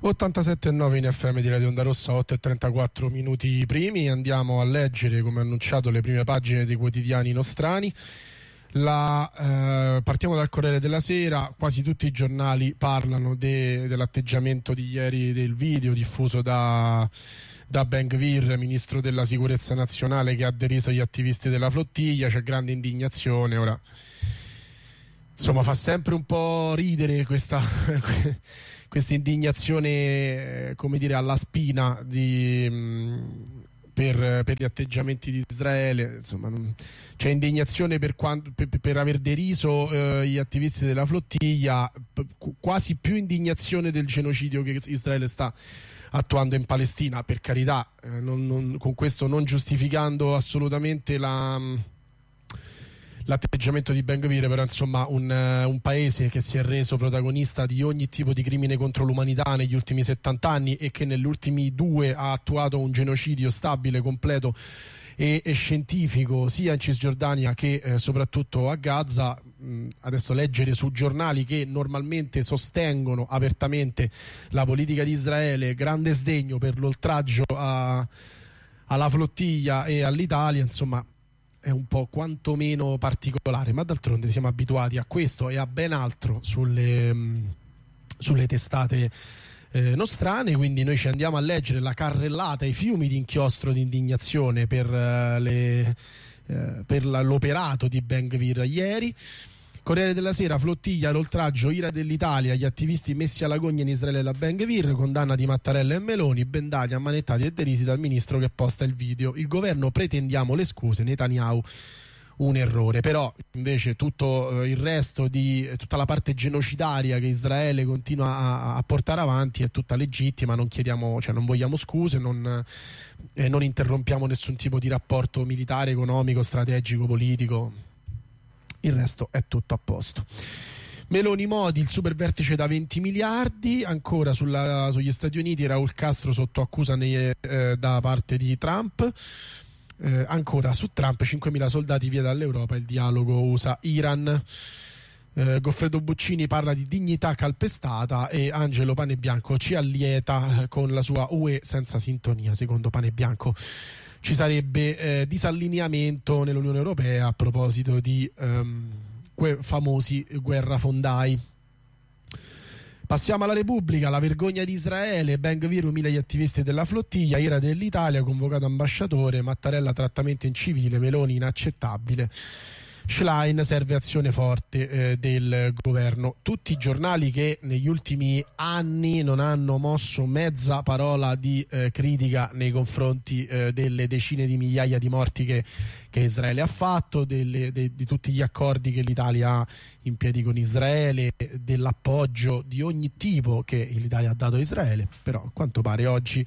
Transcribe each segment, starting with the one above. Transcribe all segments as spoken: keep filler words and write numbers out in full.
ottantasette virgola nove in F M di Radio Onda Rossa, otto e trentaquattro minuti primi. Andiamo a leggere, come annunciato, le prime pagine dei quotidiani nostrani. La, eh, partiamo dal Corriere della Sera. Quasi tutti i giornali parlano de, dell'atteggiamento di ieri, del video diffuso da, da Ben Gvir, ministro della sicurezza nazionale, che ha deriso gli attivisti della flottiglia. C'è grande indignazione. Ora, insomma, fa sempre un po' ridere questa questa indignazione, come dire, alla spina di, per, per gli atteggiamenti di Israele. Insomma, non, c'è indignazione per, quanto, per, per aver deriso eh, gli attivisti della flottiglia, quasi più indignazione del genocidio che Israele sta attuando in Palestina, per carità, eh, non, non, con questo non giustificando assolutamente la... l'atteggiamento di Ben Gvir, però insomma un, uh, un paese che si è reso protagonista di ogni tipo di crimine contro l'umanità negli ultimi settanta anni e che negli ultimi due ha attuato un genocidio stabile, completo e, e scientifico sia in Cisgiordania che eh, soprattutto a Gaza. Mh, adesso leggere su giornali che normalmente sostengono apertamente la politica di Israele, grande sdegno per l'oltraggio a, alla flottiglia e all'Italia, insomma è un po' quantomeno particolare, ma d'altronde siamo abituati a questo e a ben altro sulle, mh, sulle testate eh, nostrane. Quindi noi ci andiamo a leggere la carrellata, i fiumi di inchiostro di indignazione per, uh, le, uh, per la, l'operato di Ben Gvir ieri. Corriere della Sera: flottiglia, l'oltraggio, ira dell'Italia, gli attivisti messi alla gogna in Israele da Ben Gvir, condanna di Mattarella e Meloni, bendati, ammanettati e derisi dal ministro che posta il video. Il governo, pretendiamo le scuse, Netanyahu un errore. Però invece tutto eh, il resto di tutta la parte genocidaria che Israele continua a, a portare avanti è tutta legittima, non chiediamo, cioè non vogliamo scuse, non, eh, non interrompiamo nessun tipo di rapporto militare, economico, strategico, politico. Il resto è tutto a posto. Meloni Modi, il super vertice da venti miliardi. Ancora sulla, sugli Stati Uniti, Raul Castro sotto accusa nei, eh, da parte di Trump. Eh, ancora su Trump, cinquemila soldati via dall'Europa, il dialogo U S A-Iran. Eh, Goffredo Buccini parla di dignità calpestata e Angelo Panebianco ci allieta con la sua U E senza sintonia. Secondo Panebianco ci sarebbe eh, disallineamento nell'Unione Europea a proposito di ehm, que- famosi guerrafondai. Passiamo alla Repubblica: la vergogna di Israele, Ben Gvir umilia gli attivisti della flottiglia, ira dell'Italia, convocato ambasciatore, Mattarella trattamento in civile, Meloni inaccettabile. Schlein, serve azione forte eh, del governo. Tutti i giornali che negli ultimi anni non hanno mosso mezza parola di eh, critica nei confronti eh, delle decine di migliaia di morti che, che Israele ha fatto, delle, de, di tutti gli accordi che l'Italia ha in piedi con Israele, dell'appoggio di ogni tipo che l'Italia ha dato a Israele. Però a quanto pare oggi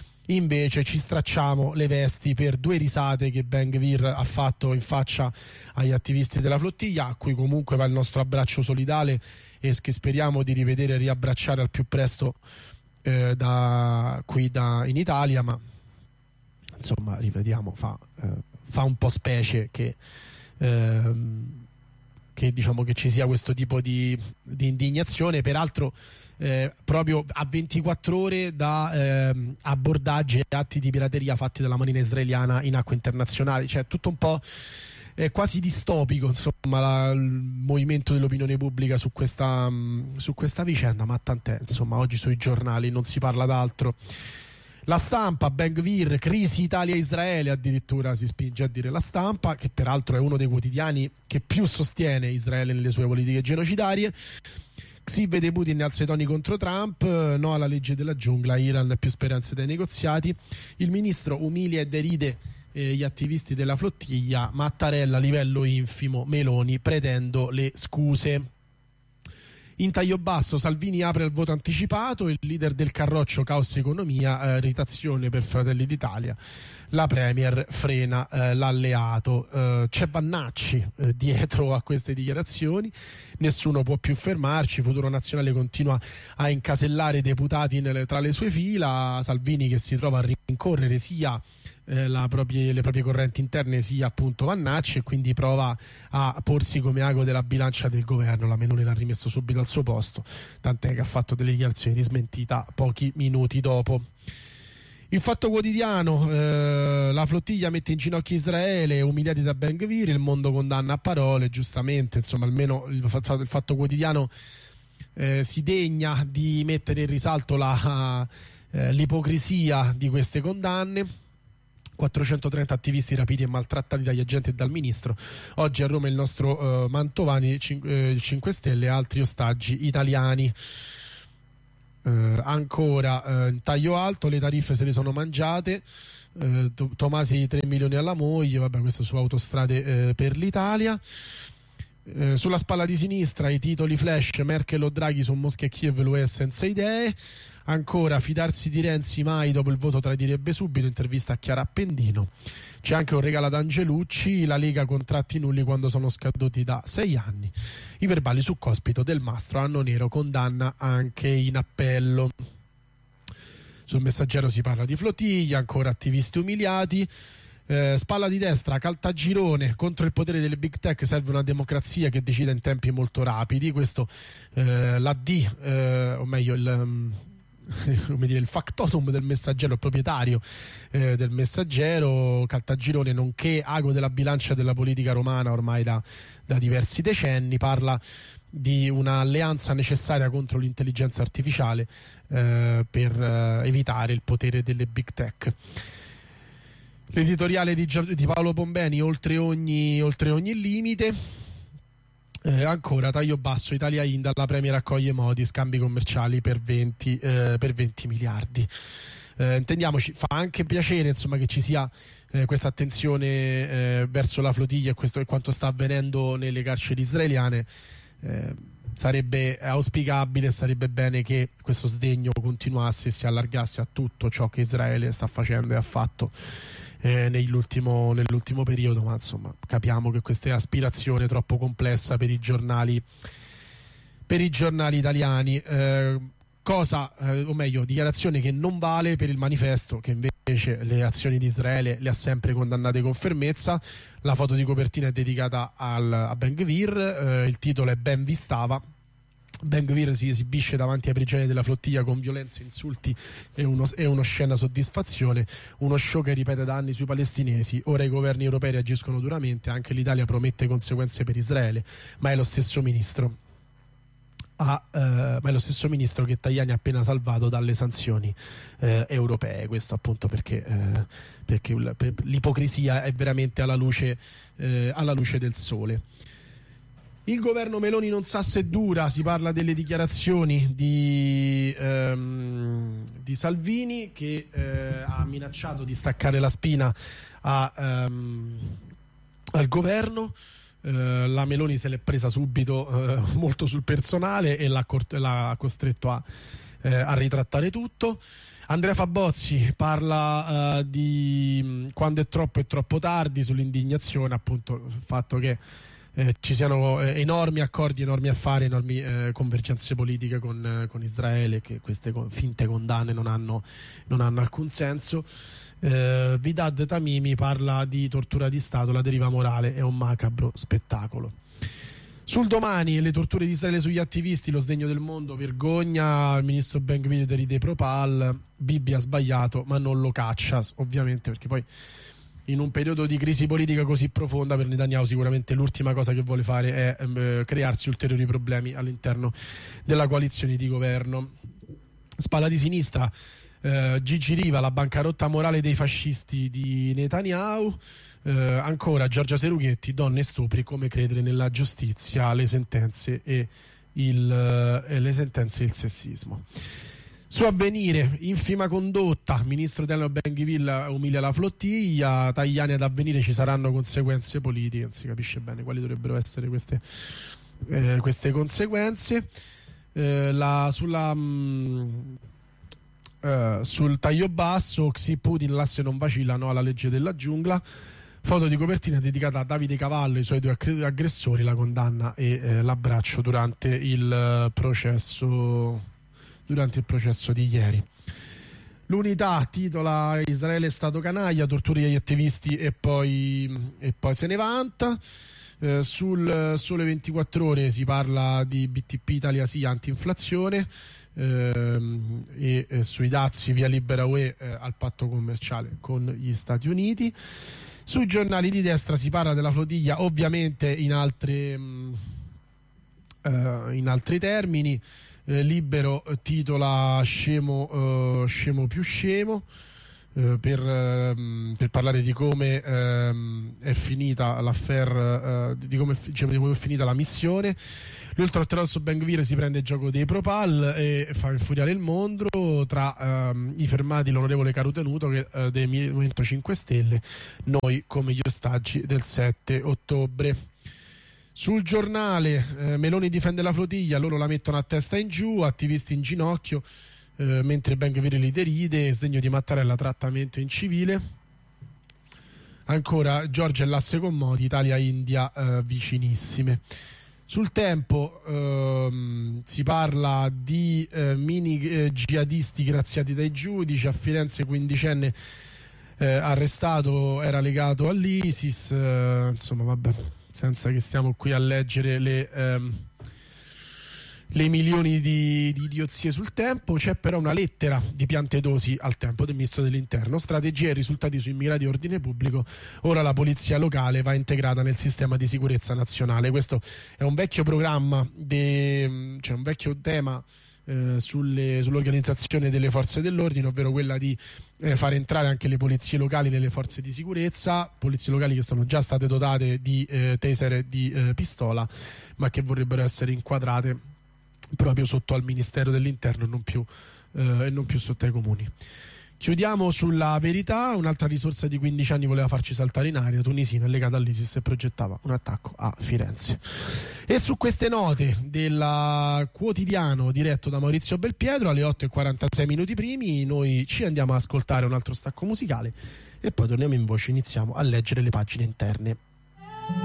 invece ci stracciamo le vesti per due risate che Ben Gvir ha fatto in faccia agli attivisti della flottiglia, a cui comunque va il nostro abbraccio solidale e che speriamo di rivedere e riabbracciare al più presto eh, da qui da, in Italia. Ma insomma, rivediamo, fa, eh, fa un po' specie che, eh, che diciamo che ci sia questo tipo di, di indignazione, peraltro Eh, proprio a ventiquattro ore da eh, abbordaggi e atti di pirateria fatti dalla marina israeliana in acque internazionali. Cioè tutto un po' eh, quasi distopico, insomma, la, il movimento dell'opinione pubblica su questa, mh, su questa vicenda, ma tant'è, insomma, oggi sui giornali non si parla d'altro. La Stampa: Ben Gvir, crisi Italia-Israele, addirittura si spinge a dire La Stampa, che peraltro è uno dei quotidiani che più sostiene Israele nelle sue politiche genocidarie. Si vede Putin alza i toni contro Trump, no alla legge della giungla, Iran più speranze dai negoziati. Il ministro umilia e deride eh, gli attivisti della flottiglia, Mattarella livello infimo, Meloni pretendo le scuse. In taglio basso, Salvini apre al voto anticipato, il leader del Carroccio caos economia, eh, irritazione per Fratelli d'Italia. La Premier frena eh, l'alleato. Eh, c'è Vannacci eh, dietro a queste dichiarazioni, nessuno può più fermarci. Futuro Nazionale continua a incasellare deputati nelle, tra le sue fila. Salvini che si trova a rincorrere sia eh, la proprie, le proprie correnti interne sia appunto Vannacci, e quindi prova a porsi come ago della bilancia del governo. La Meloni l'ha rimesso subito al suo posto, tant'è che ha fatto delle dichiarazioni di smentita pochi minuti dopo. Il Fatto Quotidiano, eh, la flottiglia mette in ginocchio Israele, umiliati da Ben Gvir, il mondo condanna a parole, giustamente, insomma almeno il Fatto, il fatto Quotidiano eh, si degna di mettere in risalto la, eh, l'ipocrisia di queste condanne. quattrocentotrenta attivisti rapiti e maltrattati dagli agenti e dal ministro. Oggi a Roma il nostro eh, Mantovani, cinque Stelle, e altri ostaggi italiani. Uh, ancora uh, in taglio alto, le tariffe se le sono mangiate, uh, Tomasi tre milioni alla moglie, vabbè, questo su Autostrade uh, per l'Italia. Uh, sulla spalla di sinistra i titoli flash: Merkel o Draghi su Mosca e Kiev, l'U E senza idee. Ancora, fidarsi di Renzi mai, dopo il voto tradirebbe subito, intervista a Chiara Appendino. C'è anche un regalo ad Angelucci: la Lega contratti nulli quando sono scaduti da sei anni. I verbali su Cospito del Mastro, Anno Nero condanna anche in appello. Sul Messaggero si parla di flottiglia, ancora attivisti umiliati. Eh, spalla di destra, Caltagirone: contro il potere delle big tech serve una democrazia che decida in tempi molto rapidi. Questo eh, l'A D, eh, o meglio il... Um, come dire, il factotum del Messaggero, il proprietario eh, del Messaggero, Caltagirone, nonché ago della bilancia della politica romana ormai da, da diversi decenni, parla di un'alleanza necessaria contro l'intelligenza artificiale eh, per eh, evitare il potere delle big tech. L'editoriale di, di Paolo Pombeni: oltre ogni, oltre ogni limite. Eh, ancora taglio basso, Italia-India, la Premier accoglie Modi, scambi commerciali per venti, eh, per venti miliardi. Eh, intendiamoci, fa anche piacere insomma che ci sia eh, questa attenzione eh, verso la flottiglia e questo è quanto sta avvenendo nelle carceri israeliane. Eh, sarebbe auspicabile, sarebbe bene che questo sdegno continuasse e si allargasse a tutto ciò che Israele sta facendo e ha fatto Eh, nell'ultimo, nell'ultimo periodo, ma insomma capiamo che questa è aspirazione troppo complessa per i giornali per i giornali italiani. Eh, cosa, eh, o meglio, dichiarazione che non vale per il Manifesto, che invece le azioni di Israele le ha sempre condannate con fermezza. La foto di copertina è dedicata al, a Ben Gvir, eh, il titolo è Ben vi stava. Ben Gvir si esibisce davanti ai prigionieri della flottiglia con violenze, insulti e uno, e uno scena soddisfazione, uno show che ripete da anni sui palestinesi. Ora i governi europei reagiscono duramente, anche l'Italia promette conseguenze per Israele, ma è lo stesso ministro a, eh, ma è lo stesso ministro che Tajani ha appena salvato dalle sanzioni eh, europee. Questo appunto perché, eh, perché l'ipocrisia è veramente alla luce, eh, alla luce del sole. Il governo Meloni non sa se dura, si parla delle dichiarazioni di, ehm, di Salvini, che eh, ha minacciato di staccare la spina a, ehm, al governo. Eh, la Meloni se l'è presa subito eh, molto sul personale e l'ha, l'ha costretto a, eh, a ritrattare tutto. Andrea Fabozzi parla uh, di quando è troppo è troppo tardi, sull'indignazione, appunto il fatto che Eh, ci siano eh, enormi accordi, enormi affari, enormi eh, convergenze politiche con, eh, con Israele, che queste con, finte condanne non hanno, non hanno alcun senso. eh, Vidad Tamimi parla di tortura di Stato, la deriva morale è un macabro spettacolo. Sul Domani, le torture di Israele sugli attivisti, lo sdegno del mondo, vergogna, il ministro Ben Gvir deride Propal, Bibi ha sbagliato ma non lo caccia, ovviamente, perché poi in un periodo di crisi politica così profonda per Netanyahu sicuramente l'ultima cosa che vuole fare è eh, crearsi ulteriori problemi all'interno della coalizione di governo. Spalla di sinistra, eh, Gigi Riva, la bancarotta morale dei fascisti di Netanyahu. Eh, ancora Giorgia Serughetti, donne e stupri, come credere nella giustizia, le sentenze e il, eh, le sentenze e il sessismo. Su Avvenire, infima condotta, ministro Teleno Ben Gvir umilia la flottiglia, Tajani ad Avvenire, ci saranno conseguenze politiche, non si capisce bene quali dovrebbero essere queste, eh, queste conseguenze. Eh, la, sulla, mh, eh, sul taglio basso, Xi Putin, l'asse non vacilla, no alla legge della giungla. Foto di copertina dedicata a Davide Cavallo e i suoi due aggressori, la condanna e eh, l'abbraccio durante il processo durante il processo di ieri. L'Unità titola Israele è stato canaglia, torture agli attivisti e poi, e poi se ne vanta. Eh, sul Sole ventiquattro Ore si parla di B T P Italia sì, anti-inflazione, ehm, e eh, sui dazi via libera U E eh, al patto commerciale con gli Stati Uniti. Sui giornali di destra si parla della flottiglia, ovviamente in, altre, mh, eh, in altri termini. Eh, Libero titola scemo, eh, scemo più scemo, eh, per, ehm, per parlare di come ehm, è finita l'affaire, eh, di, come, diciamo, di come è finita la missione. L'ultraortodosso Ben Gvir si prende il gioco dei Propal e fa infuriare il mondo. Tra ehm, i fermati l'onorevole Carutenuto che, eh, del Movimento cinque Stelle, noi come gli ostaggi del sette ottobre. Sul giornale eh, Meloni difende la flottiglia, loro la mettono a testa in giù, attivisti in ginocchio, eh, mentre Ben Gvir li deride, sdegno di Mattarella, trattamento in civile. Ancora Giorgia e l'asse con Modi, Italia-India eh, vicinissime. Sul Tempo ehm, si parla di eh, mini eh, jihadisti graziati dai giudici. A Firenze quindicenne eh, arrestato, era legato all'ISIS, eh, insomma vabbè, senza che stiamo qui a leggere le, ehm, le milioni di, di idiozie sul Tempo. C'è però una lettera di Piantedosi al Tempo del ministro dell'Interno: strategie e risultati su immigrati e ordine pubblico, ora la polizia locale va integrata nel sistema di sicurezza nazionale. Questo è un vecchio programma, de, cioè un vecchio tema eh, sulle, sull'organizzazione delle forze dell'ordine, ovvero quella di eh, far entrare anche le polizie locali nelle forze di sicurezza, polizie locali che sono già state dotate di eh, taser e di eh, pistola, ma che vorrebbero essere inquadrate proprio sotto al Ministero dell'Interno e non più, eh, e non più sotto ai comuni. Chiudiamo sulla Verità. Un'altra risorsa di quindici anni voleva farci saltare in aria, tunisina legata all'ISIS e progettava un attacco a Firenze. E su queste note del quotidiano diretto da Maurizio Belpietro, alle otto e quarantasei minuti primi, noi ci andiamo ad ascoltare un altro stacco musicale e poi torniamo in voce, iniziamo a leggere le pagine interne